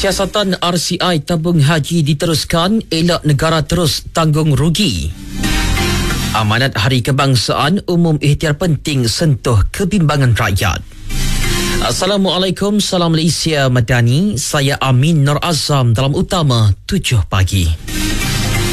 Siasatan RCI tabung haji diteruskan, elak negara terus tanggung rugi. Amanat Hari Kebangsaan umum ikhtiar penting sentuh kebimbangan rakyat. Assalamualaikum, salam Malaysia Madani. Saya Amin Nur Azam dalam utama 7 pagi.